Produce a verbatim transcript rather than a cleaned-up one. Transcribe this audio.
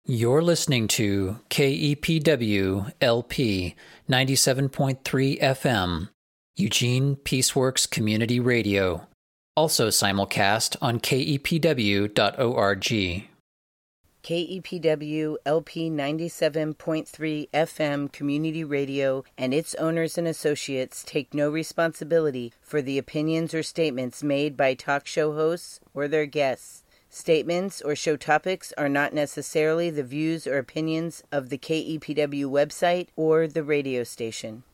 You're listening to K E P W L P ninety-seven point three F M, Eugene Peaceworks Community Radio, also simulcast on K E P W dot org. K E P W L P ninety-seven point three F M Community Radio and its owners and associates take no responsibility for the opinions or statements made by talk show hosts or their guests. Statements or show topics are not necessarily the views or opinions of the K E P W website or the radio station.